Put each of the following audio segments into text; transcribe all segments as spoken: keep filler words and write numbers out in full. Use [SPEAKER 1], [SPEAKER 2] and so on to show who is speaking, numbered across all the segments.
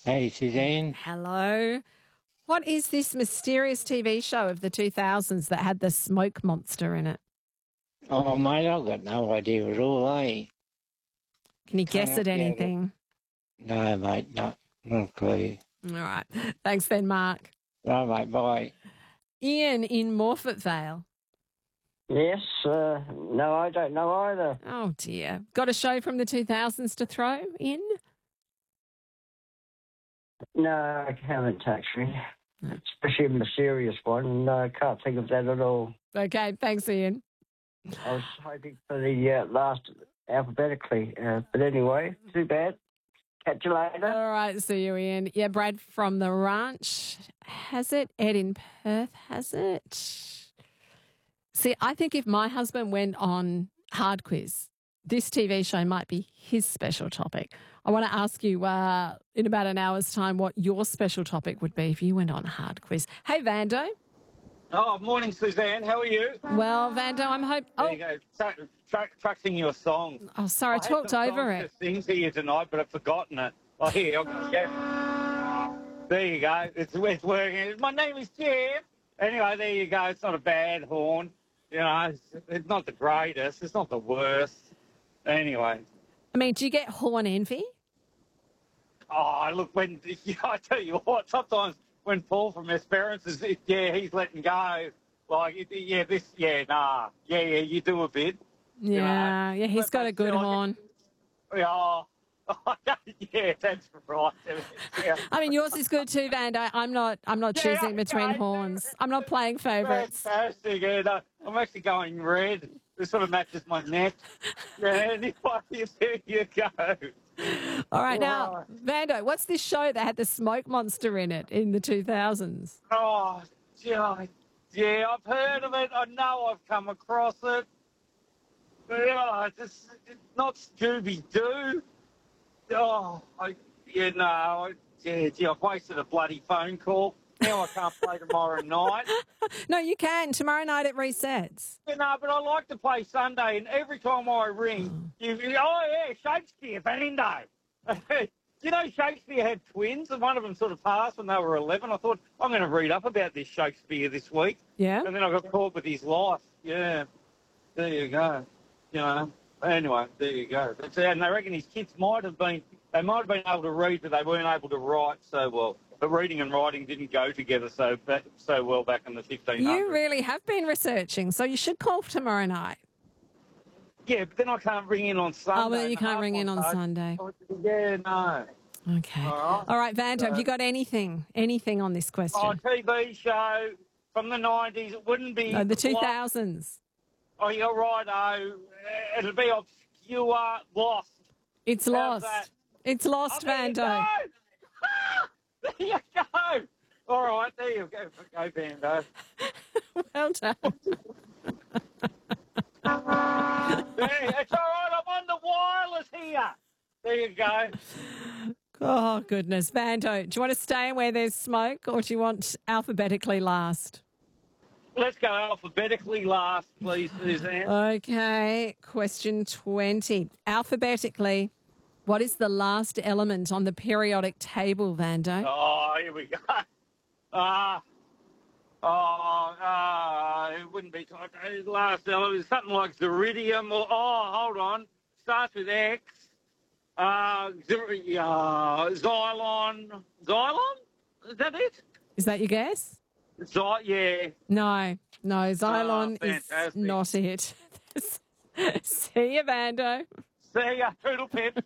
[SPEAKER 1] Hey, Suzanne.
[SPEAKER 2] Hello. What is this mysterious T V show of the two thousands that had the smoke monster in it?
[SPEAKER 1] Oh, mate, I've got no idea at all, eh?
[SPEAKER 2] Can you
[SPEAKER 1] Can't
[SPEAKER 2] guess at
[SPEAKER 1] help you out.
[SPEAKER 2] anything?
[SPEAKER 1] No, mate, no, not a clue.
[SPEAKER 2] All right. Thanks then, Mark.
[SPEAKER 1] No, mate, bye.
[SPEAKER 2] Ian in Morfett Vale.
[SPEAKER 3] Yes, uh, no, I don't know either.
[SPEAKER 2] Oh, dear. Got a show from the two thousands to throw in?
[SPEAKER 3] No, I haven't actually. Especially a mysterious one. No, I can't think of that at all.
[SPEAKER 2] Okay, thanks, Ian.
[SPEAKER 3] I was hoping for the uh, last alphabetically. Uh, but anyway, too bad. Catch you later.
[SPEAKER 2] All right, see you, Ian. Yeah, Brad from the ranch has it. Ed in Perth has it. See, I think if my husband went on Hard Quiz, this T V show might be his special topic. I want to ask you uh, in about an hour's time what your special topic would be if you went on Hard Quiz. Hey, Vando.
[SPEAKER 4] Oh, morning, Suzanne. How are you?
[SPEAKER 2] Well, Vando, I'm hoping.
[SPEAKER 4] There
[SPEAKER 2] Oh,
[SPEAKER 4] you go. Tra- tra- tracking your song.
[SPEAKER 2] oh, sorry, I,
[SPEAKER 4] had
[SPEAKER 2] talked
[SPEAKER 4] some
[SPEAKER 2] over
[SPEAKER 4] songs
[SPEAKER 2] it.
[SPEAKER 4] to sing to you tonight, but I've forgotten it. Oh, here, I'll yeah. There you go. It's, it's working. My name is Jeff. Anyway, there you go. It's not a bad horn. You know, it's, it's not the greatest. It's not the worst. Anyway.
[SPEAKER 2] I mean, do you get horn envy?
[SPEAKER 4] Oh, look, when, yeah, I tell you what, sometimes when Paul from Esperance is, yeah, he's letting go. Like, yeah, this, yeah, nah. Yeah, yeah, you do a bit.
[SPEAKER 2] Yeah, yeah, he's got a good horn.
[SPEAKER 4] Yeah, yeah, that's right. Yeah.
[SPEAKER 2] I mean, yours is good too, Vando. I'm not. I'm not
[SPEAKER 4] Yeah,
[SPEAKER 2] choosing between
[SPEAKER 4] okay.
[SPEAKER 2] horns. I'm not playing favourites.
[SPEAKER 4] Fantastic. Yeah, no, I'm actually going red. This sort of matches my neck. Yeah, anyway, there you go.
[SPEAKER 2] All right, now, Vando, what's this show that had the smoke monster in it in the two thousands?
[SPEAKER 4] Oh, yeah, yeah, I've heard of it. I know I've come across it. But, yeah, it's, just, it's not Scooby-Doo. Oh, I, yeah, no, I, yeah, gee, I've wasted a bloody phone call. Now I can't play tomorrow night.
[SPEAKER 2] No, you can. Tomorrow night it resets.
[SPEAKER 4] You know, but I like to play Sunday, and every time I ring, you, you oh, yeah, Shakespeare, Vando. You know, Shakespeare had twins, and one of them sort of passed when they were eleven. I thought, I'm going to read up about this Shakespeare this week.
[SPEAKER 2] Yeah?
[SPEAKER 4] And then I got caught with his life. Yeah, there you go. You know, anyway, there you go. But, uh, and they reckon his kids might have been, they might have been able to read, but they weren't able to write so well. But reading and writing didn't go together so back, so well back in the fifteen hundreds.
[SPEAKER 2] You really have been researching, so you should call tomorrow night.
[SPEAKER 4] Yeah, but then I can't ring in on Sunday.
[SPEAKER 2] Oh, well, you can't ring in on Sunday.
[SPEAKER 4] Yeah, no.
[SPEAKER 2] Okay.
[SPEAKER 4] All right.
[SPEAKER 2] All right, Vando, have you got anything, anything on this question?
[SPEAKER 4] Oh, T V show from the nineties. It wouldn't be...
[SPEAKER 2] No, the two thousands.
[SPEAKER 4] Oh, you're right, oh. It'll be obscure, lost.
[SPEAKER 2] It's
[SPEAKER 4] How's
[SPEAKER 2] lost.
[SPEAKER 4] that?
[SPEAKER 2] It's lost,
[SPEAKER 4] Oh, there you
[SPEAKER 2] Vando.
[SPEAKER 4] go. There you go. All right, there you go. Go, Vando.
[SPEAKER 2] Well done.
[SPEAKER 4] There, it's all right. I'm on the wireless here. There you go.
[SPEAKER 2] Oh, goodness. Vando, do you want to stay where there's smoke or do you want alphabetically last?
[SPEAKER 4] Let's go alphabetically last, please, Suzanne.
[SPEAKER 2] Okay. Question twenty. Alphabetically, what is the last element on the periodic table, Vando?
[SPEAKER 4] Oh, here we go. Ah. oh, ah, it wouldn't be last element. Something like Ziridium or, oh, hold on. Starts with X. Uh, Zir- uh, Xylon. Xylon? Is that it?
[SPEAKER 2] Is that your guess?
[SPEAKER 4] Zy- yeah.
[SPEAKER 2] No. No, Xylon
[SPEAKER 4] Oh,
[SPEAKER 2] is
[SPEAKER 4] fantastic.
[SPEAKER 2] not it. See you, Vando.
[SPEAKER 4] See ya, Poodle Pip.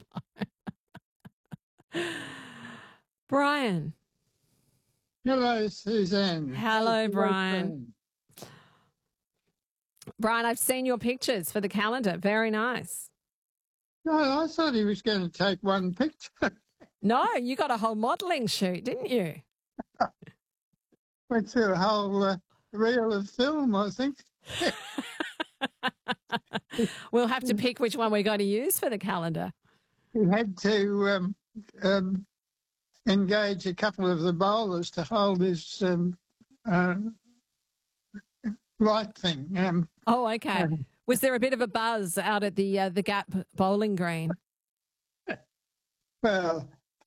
[SPEAKER 2] Brian.
[SPEAKER 5] Hello, Suzanne.
[SPEAKER 2] Hello,
[SPEAKER 5] How's the
[SPEAKER 2] Brian.
[SPEAKER 5] week been?
[SPEAKER 2] Brian, I've seen your pictures for the calendar. Very nice.
[SPEAKER 5] No, I thought he was going to take one picture.
[SPEAKER 2] No, you got a whole modelling shoot, didn't you?
[SPEAKER 5] Went through a whole uh, reel of film, I think.
[SPEAKER 2] We'll have to pick which one we're going to use for the calendar.
[SPEAKER 5] He had to um, um, engage a couple of the bowlers to hold his um, uh, light thing. Um,
[SPEAKER 2] Oh, okay. Was there a bit of a buzz out at the uh, the Gap bowling green?
[SPEAKER 5] well,